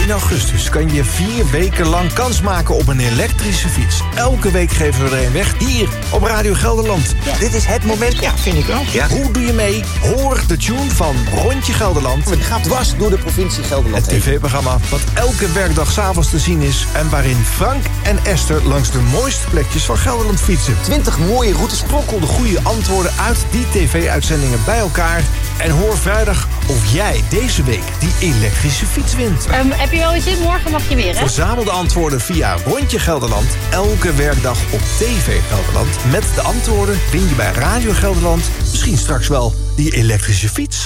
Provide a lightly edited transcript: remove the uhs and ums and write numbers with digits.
In augustus kan je 4 weken lang kans maken op een elektrische fiets. Elke week geven we er een weg, hier op Radio Gelderland. Ja, dit is het moment. Ja, vind ik ook. Ja. Hoe doe je mee? Hoor de tune van Rondje Gelderland. Het gaat dwars door de provincie Gelderland Het tv-programma dat elke werkdag 's avonds te zien is... en waarin Frank en Esther langs de mooiste plekjes van Gelderland fietsen. 20 mooie routes. Sprokkel de goede antwoorden uit die tv-uitzendingen bij elkaar... en hoor vrijdag of jij deze week die elektrische fiets wint. Heb je wel eens zin? Morgen mag je weer, hè? Verzamel de antwoorden via Rondje Gelderland. Elke werkdag op TV Gelderland. Met de antwoorden win je bij Radio Gelderland misschien straks wel die elektrische fiets.